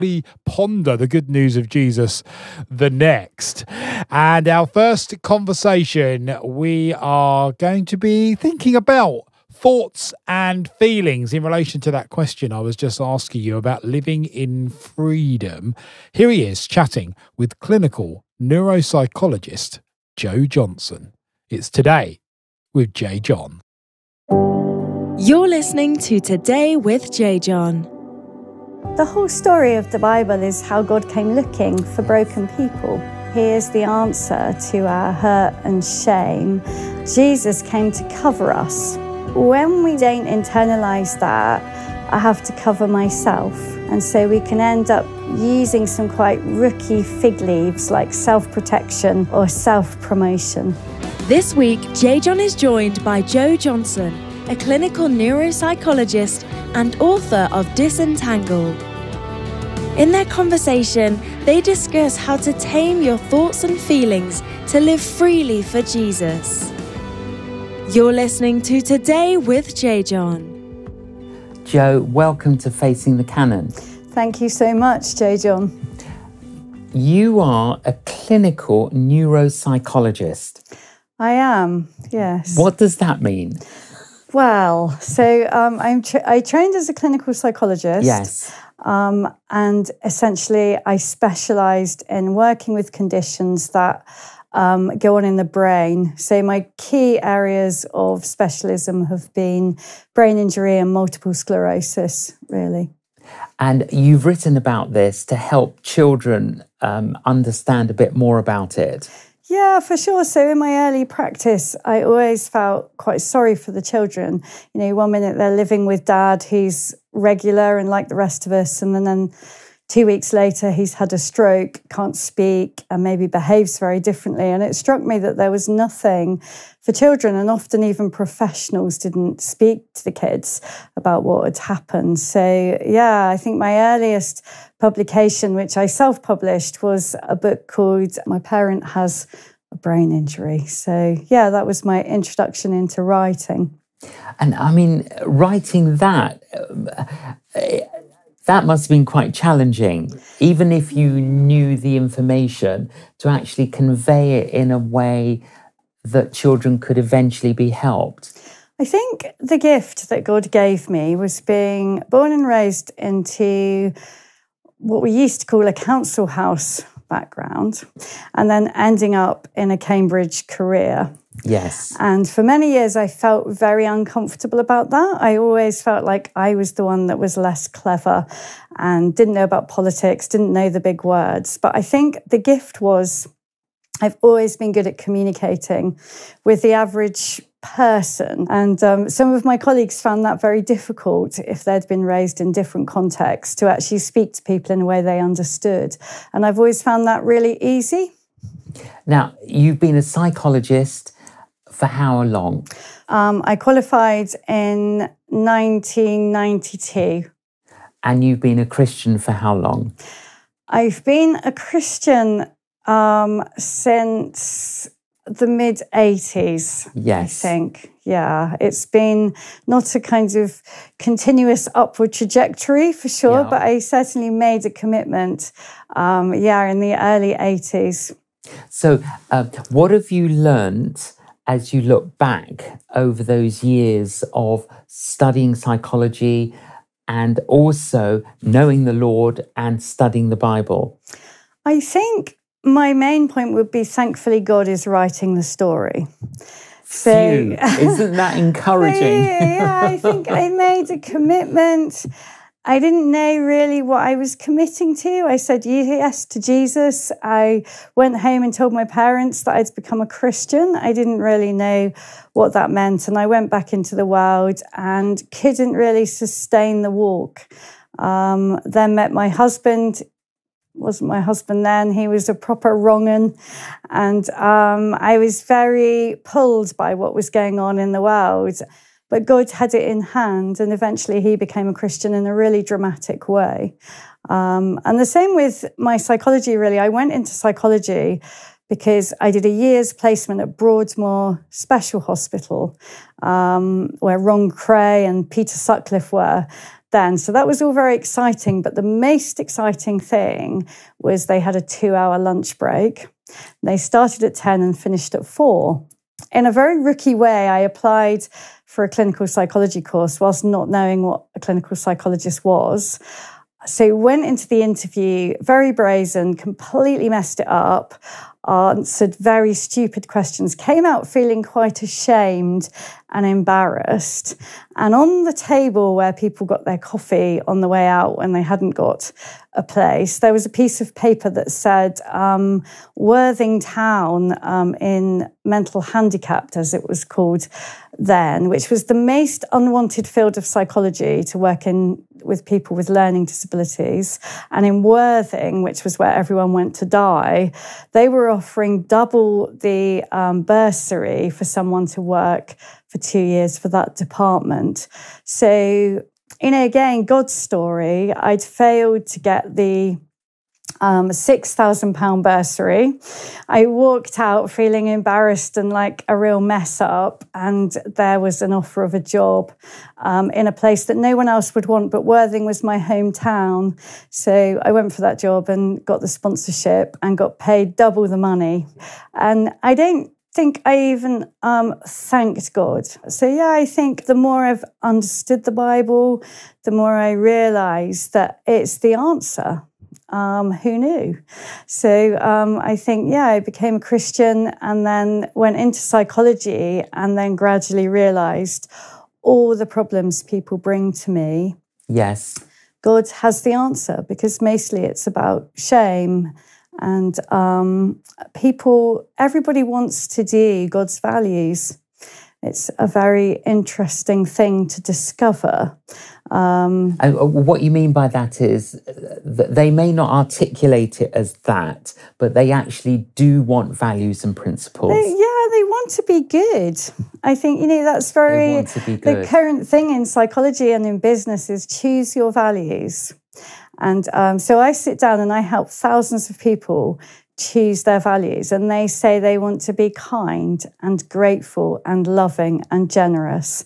ponder the good news of Jesus the next. And our first conversation, we are going to be thinking about thoughts and feelings in relation to that question I was just asking you about living in freedom. Here he is chatting with clinical neuropsychologist Joe Johnson. It's Today with J. John. You're listening to Today with J. John. The whole story of the Bible is how God came looking for broken people. He is the answer to our hurt and shame. Jesus came to cover us. When we don't internalize that, I have to cover myself. And so we can end up using some quite rookie fig leaves like self-protection or self-promotion. This week, J. John is joined by Joe Johnson, a clinical neuropsychologist and author of Disentangle. In their conversation, they discuss how to tame your thoughts and feelings to live freely for Jesus. You're listening to Today with J. John. Joe, welcome to Facing the Canon. Thank you so much, J. John. You are a clinical neuropsychologist. I am, yes. What does that mean? Well, so I trained as a clinical psychologist. Yes. And essentially I specialised in working with conditions that go on in the brain. So my key areas of specialism have been brain injury and multiple sclerosis, really. And you've written about this to help children understand a bit more about it. Yeah, for sure. So in my early practice, I always felt quite sorry for the children. You know, 1 minute they're living with dad, who's regular and like the rest of us, and then 2 weeks later, he's had a stroke, can't speak, and maybe behaves very differently. And it struck me that there was nothing for children, and often even professionals didn't speak to the kids about what had happened. So, yeah, I think my earliest publication, which I self-published, was a book called My Parent Has a Brain Injury. So, yeah, that was my introduction into writing. And I mean, writing that... that must have been quite challenging, even if you knew the information, to actually convey it in a way that children could eventually be helped. I think the gift that God gave me was being born and raised into what we used to call a council house background, and then ending up in a Cambridge career. Yes. And for many years, I felt very uncomfortable about that. I always felt like I was the one that was less clever and didn't know about politics, didn't know the big words. But I think the gift was I've always been good at communicating with the average person. And some of my colleagues found that very difficult if they'd been raised in different contexts to actually speak to people in a way they understood. And I've always found that really easy. Now, you've been a psychologist for how long? I qualified in 1992. And you've been a Christian for how long? I've been a Christian since the mid-80s, yes. I think. Yeah, it's been not a kind of continuous upward trajectory for sure, but I certainly made a commitment, in the early 80s. So what have you learned as you look back over those years of studying psychology and also knowing the Lord and studying the Bible? I think my main point would be, thankfully, God is writing the story. So, isn't that encouraging? Yeah, I think I made a commitment. I didn't know really what I was committing to. I said yes to Jesus. I went home and told my parents that I'd become a Christian. I didn't really know what that meant. And I went back into the world and couldn't really sustain the walk. Then met my husband. Wasn't my husband then. He was a proper wrong-un. And I was very pulled by what was going on in the world. But God had it in hand, and eventually he became a Christian in a really dramatic way. And the same with my psychology, really. I went into psychology because I did a year's placement at Broadmoor Special Hospital, where Ron Cray and Peter Sutcliffe were. then. So that was all very exciting. But the most exciting thing was they had a 2-hour lunch break. They started at 10 and finished at 4. In a very rookie way, I applied for a clinical psychology course whilst not knowing what a clinical psychologist was. So went into the interview, very brazen, completely messed it up, answered very stupid questions, came out feeling quite ashamed and embarrassed. And on the table where people got their coffee on the way out when they hadn't got a place, there was a piece of paper that said Worthing Town in mental handicapped, as it was called then, which was the most unwanted field of psychology to work in with people with learning disabilities. And in Worthing, which was where everyone went to die, they were offering double the bursary for someone to work for 2 years for that department. So, again, God's story, I'd failed to get the £6,000 bursary. I walked out feeling embarrassed and like a real mess up, and there was an offer of a job in a place that no one else would want, but Worthing was my hometown. So I went for that job and got the sponsorship and got paid double the money. And I don't think I even thanked God. So yeah, I think the more I've understood the Bible, the more I realised that it's the answer. Who knew? So I think, I became a Christian and then went into psychology and then gradually realised all the problems people bring to me. Yes. God has the answer, because mostly it's about shame. And everybody wants to do God's values. It's a very interesting thing to discover. What you mean by that is that they may not articulate it as that, but they actually do want values and principles. They want to be good. I think, that's very... The current thing in psychology and in business is choose your values. And so I sit down and I help thousands of people choose their values, and they say they want to be kind and grateful and loving and generous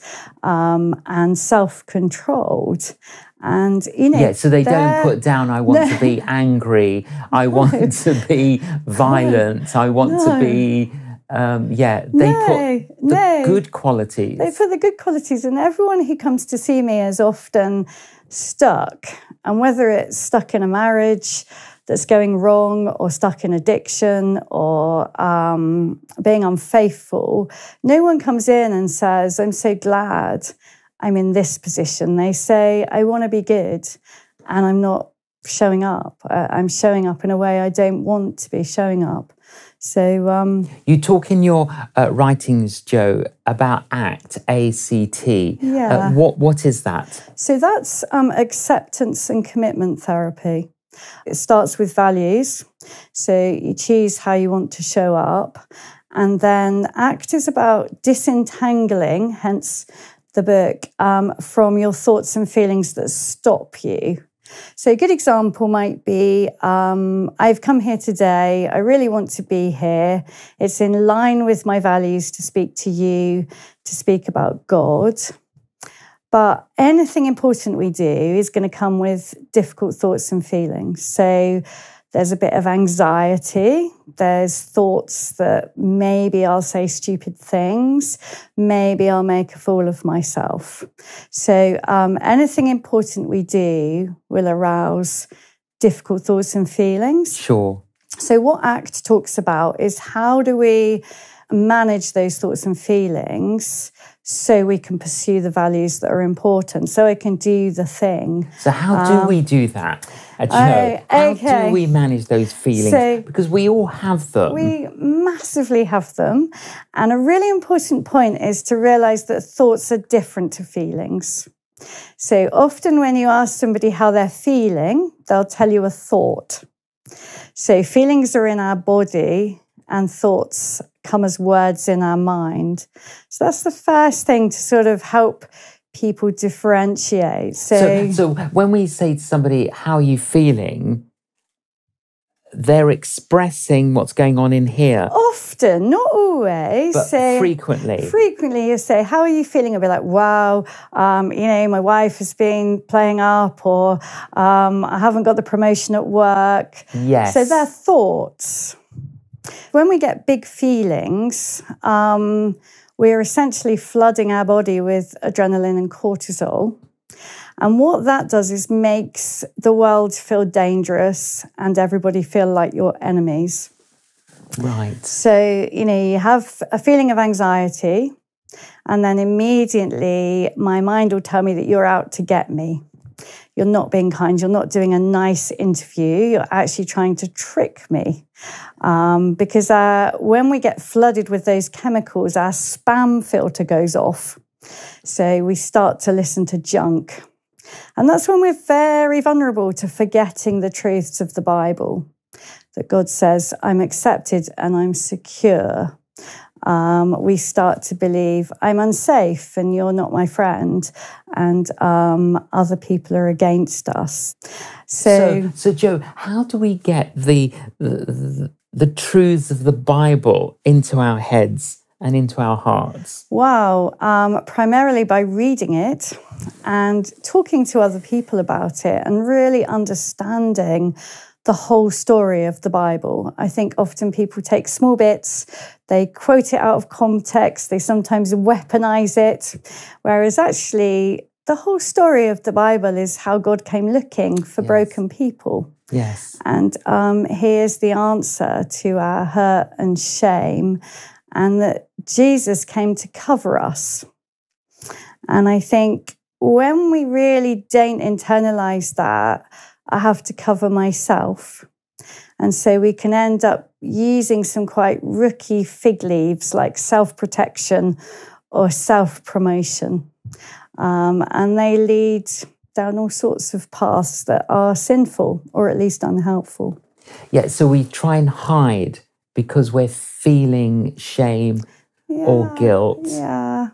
and self-controlled. And, so they don't put down, I want to be angry, I want to be violent, I want to be... They put the good qualities. They put the good qualities, and everyone who comes to see me is often stuck. And whether it's stuck in a marriage that's going wrong, or stuck in addiction, or being unfaithful, no one comes in and says, I'm so glad I'm in this position. They say, I want to be good, and I'm not showing up. I'm showing up in a way I don't want to be showing up. So you talk in your writings, Jo, about ACT, A-C-T. Yeah. What is that? So that's acceptance and commitment therapy. It starts with values. So you choose how you want to show up. And then ACT is about disentangling, hence the book, from your thoughts and feelings that stop you. So a good example might be, I've come here today, I really want to be here. It's in line with my values to speak to you, to speak about God. But anything important we do is going to come with difficult thoughts and feelings. So there's a bit of anxiety. There's thoughts that maybe I'll say stupid things. Maybe I'll make a fool of myself. So anything important we do will arouse difficult thoughts and feelings. Sure. So what ACT talks about is how do we manage those thoughts and feelings so we can pursue the values that are important, so I can do the thing. So how do we do that, Jo? How do we manage those feelings? Because we all have them. We massively have them. And a really important point is to realise that thoughts are different to feelings. So often when you ask somebody how they're feeling, they'll tell you a thought. So feelings are in our body and thoughts come as words in our mind. So that's the first thing to sort of help people differentiate. So when we say to somebody, how are you feeling? they're expressing what's going on in here. Often, not always. But so frequently. Frequently, you say, how are you feeling? I'll be like, wow, my wife has been playing up, or I haven't got the promotion at work. Yes. So they're thoughts. When we get big feelings, we're essentially flooding our body with adrenaline and cortisol. And what that does is makes the world feel dangerous and everybody feel like your enemies. Right. So, you have a feeling of anxiety, and then immediately my mind will tell me that you're out to get me. You're not being kind. You're not doing a nice interview. You're actually trying to trick me. Because when we get flooded with those chemicals, our spam filter goes off. So we start to listen to junk. And that's when we're very vulnerable to forgetting the truths of the Bible, that God says, I'm accepted and I'm secure. We start to believe I'm unsafe and you're not my friend, and other people are against us. So Jo, how do we get the truths of the Bible into our heads and into our hearts? Wow, primarily by reading it and talking to other people about it and really understanding the whole story of the Bible. I think often people take small bits, they quote it out of context, they sometimes weaponize it, whereas actually the whole story of the Bible is how God came looking for broken people. Yes. And here's the answer to our hurt and shame, and that Jesus came to cover us. And I think when we really don't internalize that, I have to cover myself. And so we can end up using some quite rookie fig leaves like self-protection or self-promotion. And they lead down all sorts of paths that are sinful or at least unhelpful. Yeah, so we try and hide because we're feeling shame or guilt. Yeah.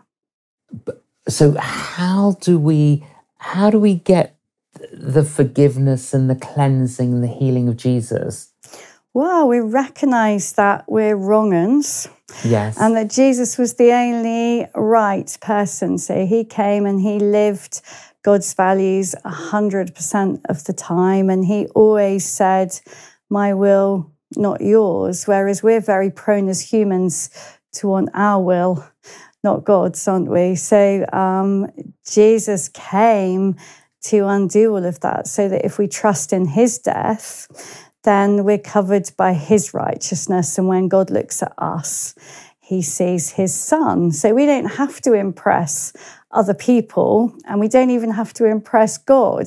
So how do we get the forgiveness and the cleansing and the healing of Jesus? Well, we recognize that we're wrong uns. Yes. And that Jesus was the only right person. So he came and he lived God's values 100% of the time. And he always said, my will, not yours. Whereas we're very prone as humans to want our will, not God's, aren't we? So Jesus came to undo all of that, so that if we trust in his death, then we're covered by his righteousness. And when God looks at us, he sees his son. So we don't have to impress other people, and we don't even have to impress God.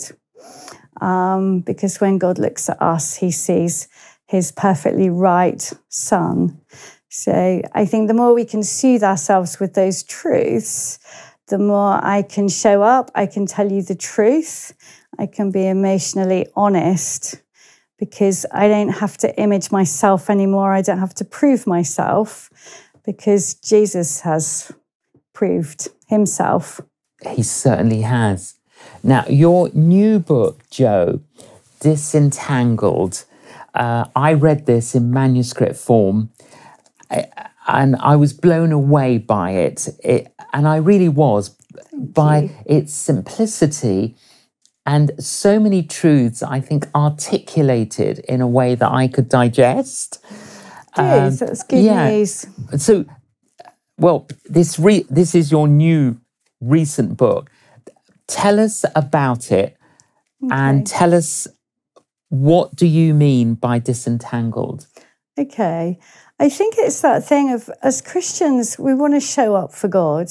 Because when God looks at us, he sees his perfectly right son. So I think the more we can soothe ourselves with those truths, the more I can show up, I can tell you the truth, I can be emotionally honest, because I don't have to image myself anymore. I don't have to prove myself, because Jesus has proved himself. He certainly has. Now, your new book, Jo, Disentangled, I read this in manuscript form, and I was blown away by it. And I really was, by its simplicity and so many truths, I think, articulated in a way that I could digest. That's good news. So, well, this is your new recent book. Tell us about it, and tell us, what do you mean by disentangled? Okay. I think it's that thing of, as Christians, we want to show up for God.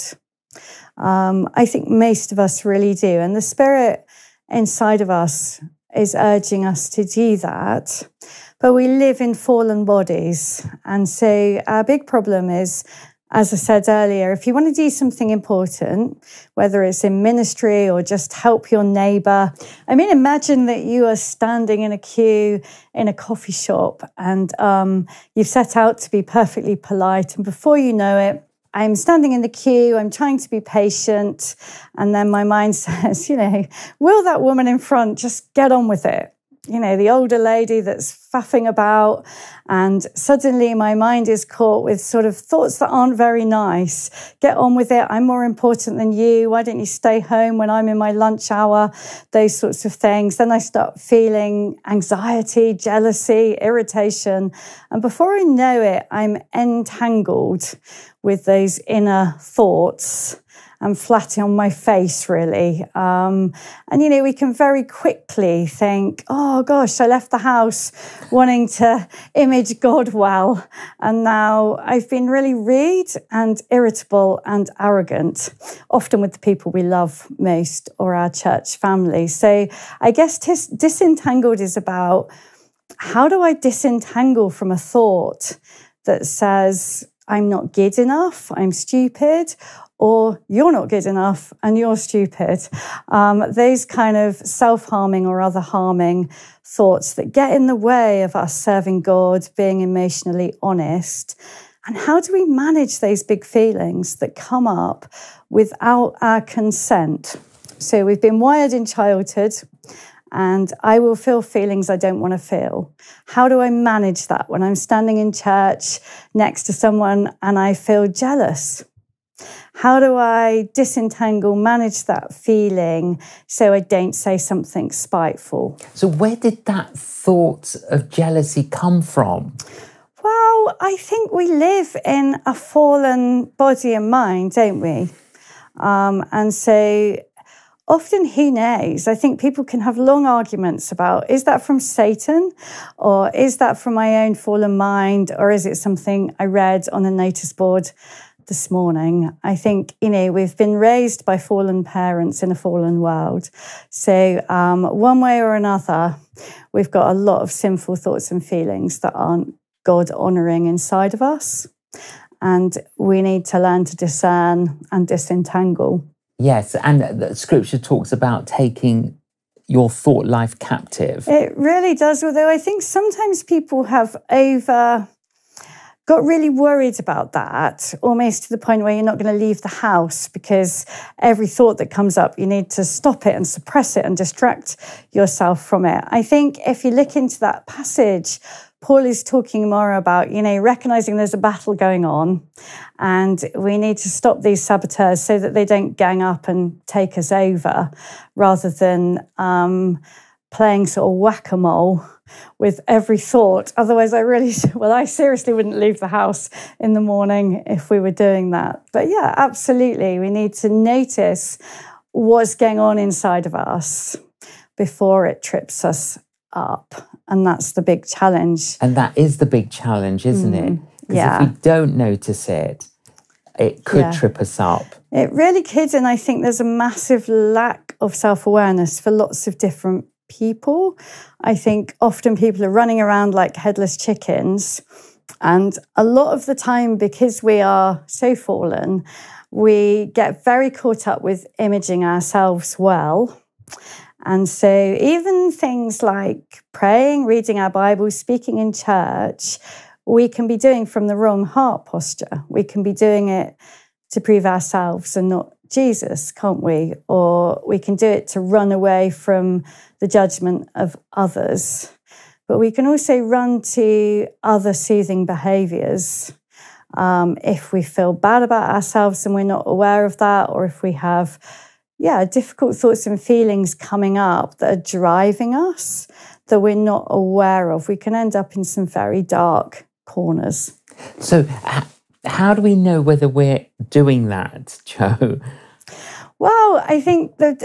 I think most of us really do. And the Spirit inside of us is urging us to do that. But we live in fallen bodies. And so our big problem is, as I said earlier, if you want to do something important, whether it's in ministry or just help your neighbor, I mean, imagine that you are standing in a queue in a coffee shop, and you've set out to be perfectly polite. And before you know it, I'm standing in the queue, I'm trying to be patient. And then my mind says, will that woman in front just get on with it? the older lady that's faffing about, and suddenly my mind is caught with sort of thoughts that aren't very nice. Get on with it. I'm more important than you. Why don't you stay home when I'm in my lunch hour? Those sorts of things. Then I start feeling anxiety, jealousy, irritation. And before I know it, I'm entangled with those inner thoughts. I'm flat on my face, really. And, we can very quickly think, oh, gosh, I left the house wanting to image God well. And now I've been really rude and irritable and arrogant, often with the people we love most or our church family. So I guess disentangled is about, how do I disentangle from a thought that says, I'm not good enough, I'm stupid, or you're not good enough and you're stupid. Those kind of self-harming or other harming thoughts that get in the way of us serving God, being emotionally honest. And how do we manage those big feelings that come up without our consent? So we've been wired in childhood, and I will feel feelings I don't want to feel. How do I manage that when I'm standing in church next to someone and I feel jealous? How do I manage that feeling so I don't say something spiteful? So where did that thought of jealousy come from? Well, I think we live in a fallen body and mind, don't we? And so often, who knows? I think people can have long arguments about, is that from Satan? Or is that from my own fallen mind? Or is it something I read on a notice board this morning? I think, we've been raised by fallen parents in a fallen world. So one way or another, we've got a lot of sinful thoughts and feelings that aren't God-honouring inside of us. And we need to learn to discern and disentangle. Yes, and the scripture talks about taking your thought life captive. It really does, although I think sometimes people have got really worried about that, almost to the point where you're not going to leave the house because every thought that comes up, you need to stop it and suppress it and distract yourself from it. I think if you look into that passage, Paul is talking more about, recognizing there's a battle going on and we need to stop these saboteurs so that they don't gang up and take us over, rather than playing sort of whack-a-mole with every thought. Otherwise, I seriously wouldn't leave the house in the morning if we were doing that. But yeah, absolutely. We need to notice what's going on inside of us before it trips us up. And that's the big challenge. And that is the big challenge, isn't it? Because yeah. if we don't notice it, it could trip us up. It really could. And I think there's a massive lack of self-awareness for lots of different people. I think often people are running around like headless chickens. And a lot of the time, because we are so fallen, we get very caught up with imaging ourselves well. And so even things like praying, reading our Bible, speaking in church, we can be doing from the wrong heart posture. We can be doing it to prove ourselves and not Jesus, can't we? Or we can do it to run away from the judgment of others. But we can also run to other soothing behaviours if we feel bad about ourselves and we're not aware of that, or if we have difficult thoughts and feelings coming up that are driving us that we're not aware of. We can end up in some very dark corners. So how do we know whether we're doing that, Jo? Well, I think one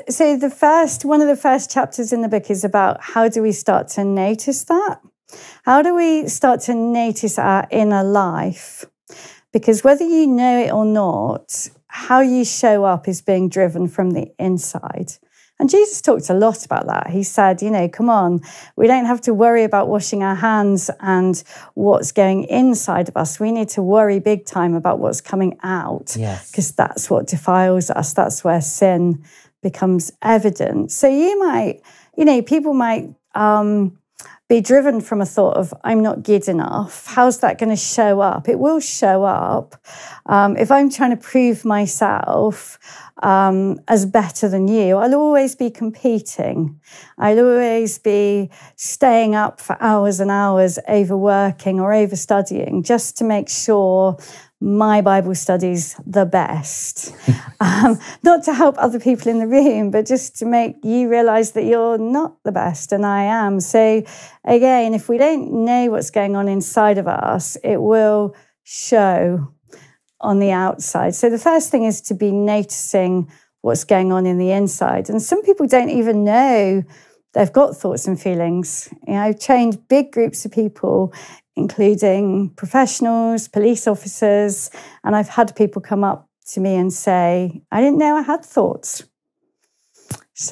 of the first chapters in the book is about how do we start to notice that? How do we start to notice our inner life? Because whether you know it or not, how you show up is being driven from the inside. And Jesus talked a lot about that. He said, come on, we don't have to worry about washing our hands and what's going inside of us. We need to worry big time about what's coming out, because that's what defiles us. That's where sin becomes evident. So people might be driven from a thought of, I'm not good enough. How's that going to show up? It will show up. If I'm trying to prove myself as better than you, I'll always be competing. I'll always be staying up for hours and hours overworking or overstudying just to make sure my Bible study's the best. Not to help other people in the room, but just to make you realize that you're not the best and I am. So again, if we don't know what's going on inside of us, it will show on the outside. So the first thing is to be noticing what's going on in the inside. And some people don't even know they've got thoughts and feelings. You know, I've trained big groups of people, including professionals, police officers, and I've had people come up to me and say, I didn't know I had thoughts. So,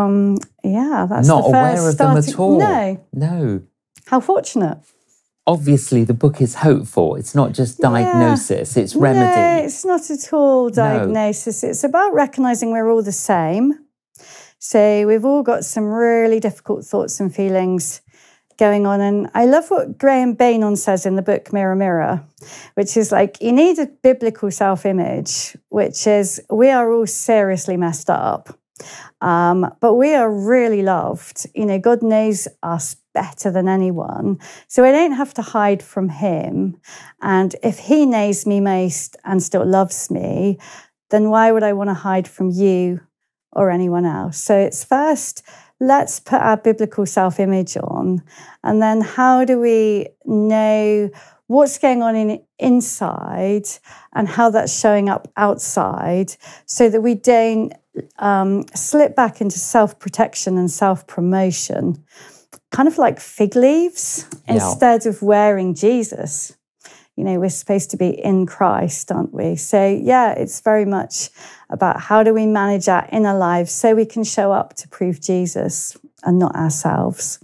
that's not the first aware of them at all. No. How fortunate. Obviously, the book is hopeful. It's not just diagnosis, it's remedy. No, it's not at all diagnosis. No. It's about recognizing we're all the same. So we've all got some really difficult thoughts and feelings going on. And I love what Graham Bainon says in the book Mirror, Mirror, which is like, you need a biblical self-image, which is we are all seriously messed up. But we are really loved. You know, God knows us better than anyone. So I don't have to hide from him. And if he knows me most and still loves me, then why would I want to hide from you or anyone else? So it's first, let's put our biblical self-image on. And then how do we know what's going on inside and how that's showing up outside so that we don't slip back into self-protection and self-promotion, kind of like fig leaves, instead of wearing Jesus. You know, we're supposed to be in Christ, aren't we? So, it's very much about how do we manage our inner lives so we can show up to prove Jesus and not ourselves.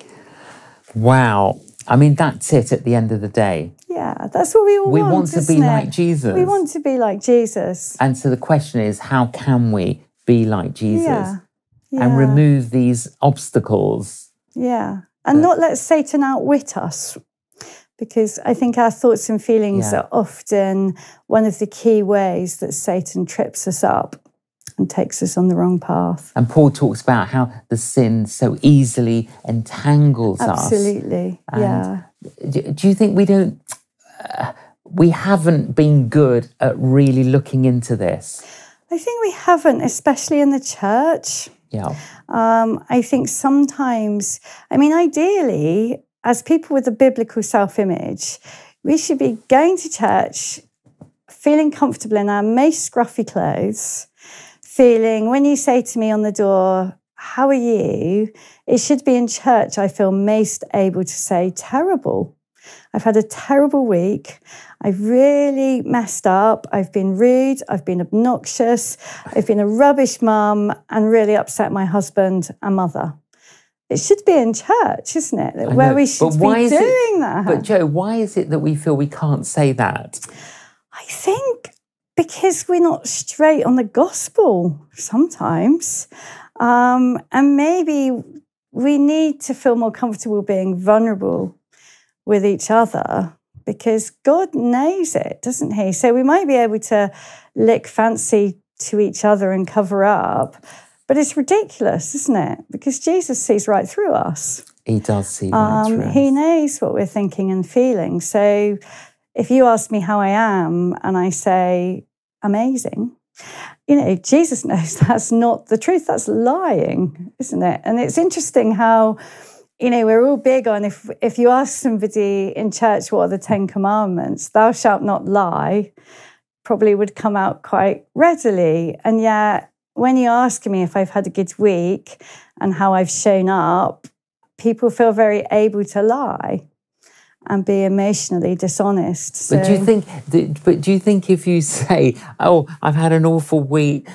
Wow. I mean, that's it at the end of the day. Yeah, that's what we all want. We want to be like Jesus. We want to be like Jesus. And so the question is, how can we be like Jesus? Yeah. And remove these obstacles? Yeah. And not let Satan outwit us. Because I think our thoughts and feelings are often one of the key ways that Satan trips us up and takes us on the wrong path. And Paul talks about how the sin so easily entangles us. Absolutely, and do you think we haven't been good at really looking into this? I think we haven't, especially in the church. Yeah. I think sometimes, ideally, as people with a biblical self-image, we should be going to church, feeling comfortable in our most scruffy clothes, feeling, when you say to me on the door, how are you? It should be in church I feel most able to say, terrible. I've had a terrible week. I've really messed up. I've been rude. I've been obnoxious. I've been a rubbish mum and really upset my husband and mother. It should be in church, isn't it? Where we should be doing that. But Jo, why is it that we feel we can't say that? I think because we're not straight on the gospel sometimes. And maybe we need to feel more comfortable being vulnerable with each other because God knows it, doesn't he? So we might be able to lick fancy to each other and cover up. But it's ridiculous, isn't it? Because Jesus sees right through us. He does see right through us. He knows what we're thinking and feeling. So if you ask me how I am and I say, amazing, Jesus knows that's not the truth. That's lying, isn't it? And it's interesting how, we're all big on if you ask somebody in church what are the 10 Commandments, thou shalt not lie, probably would come out quite readily. And yet, when you ask me if I've had a good week and how I've shown up, people feel very able to lie and be emotionally dishonest. So. But do you think if you say, "Oh, I've had an awful week,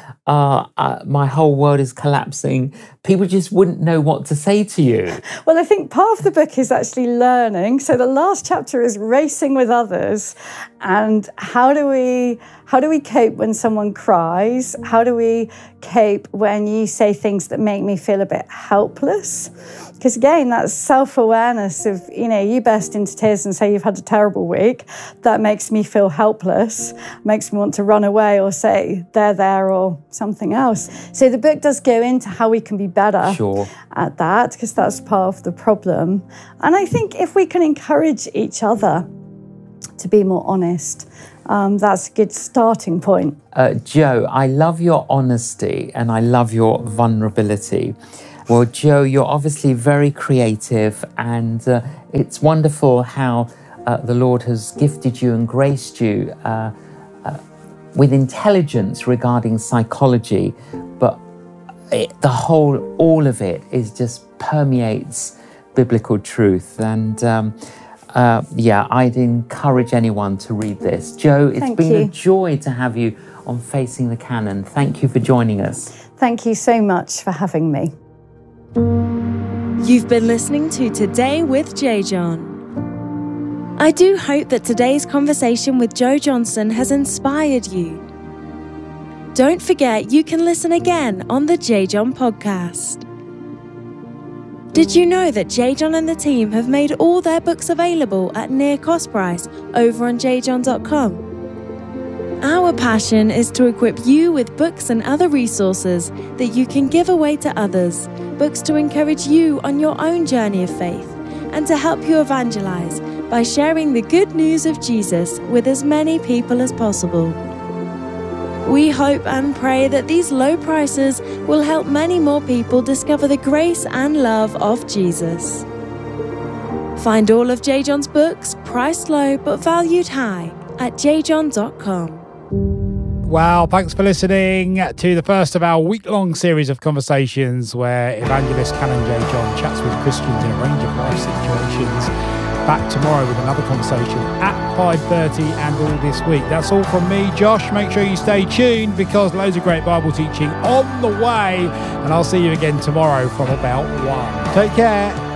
my whole world is collapsing," people just wouldn't know what to say to you? Well, I think part of the book is actually learning. So the last chapter is racing with others, and how do we cope when someone cries? How do we cope when you say things that make me feel a bit helpless? Because again, that's self-awareness of, you burst into tears and say you've had a terrible week. That makes me feel helpless, makes me want to run away or say they're there or something else. So the book does go into how we can be better at that, because that's part of the problem. And I think if we can encourage each other to be more honest, that's a good starting point. Joe, I love your honesty and I love your vulnerability. Well, Joe, you're obviously very creative, and it's wonderful how the Lord has gifted you and graced you with intelligence regarding psychology, but all of it is just permeates biblical truth. And I'd encourage anyone to read this. Joe, it's been a joy to have you on Facing the Canon. Thank you for joining us. Thank you so much for having me. You've been listening to Today with J. John. I do hope that today's conversation with Joe Johnson has inspired you. Don't forget you can listen again on the J. John podcast. Did you know that J. John and the team have made all their books available at near cost price over on jjohn.com? Our passion is to equip you with books and other resources that you can give away to others, books to encourage you on your own journey of faith, and to help you evangelize by sharing the good news of Jesus with as many people as possible. We hope and pray that these low prices will help many more people discover the grace and love of Jesus. Find all of J. John's books, priced low but valued high, at jjohn.com. Well, thanks for listening to the first of our week-long series of conversations where evangelist Canon J. John chats with Christians in a range of life situations. Back tomorrow with another conversation at 5:30 and all this week. That's all from me, Josh. Make sure you stay tuned because loads of great Bible teaching on the way. And I'll see you again tomorrow from about 1. Take care.